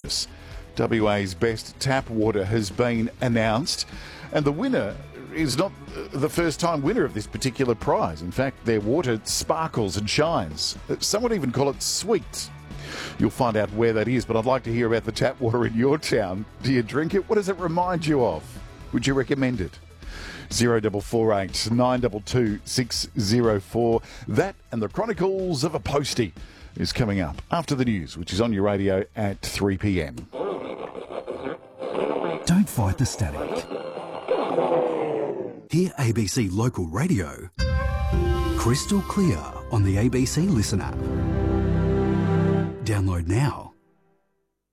Service. WA's best tap water has been announced, and the winner is not the first time winner of this particular prize. In fact, their water sparkles and shines. Some would even call it sweet. You'll find out where that is, but I'd like to hear about the tap water in your town. Do you drink it? What does it remind you of? Would you recommend it? 0448 922 604. That and the Chronicles of a Postie is coming up after the news, which is on your radio at 3 p.m. Don't fight the static. Hear ABC Local Radio crystal clear on the ABC Listen app. Download now.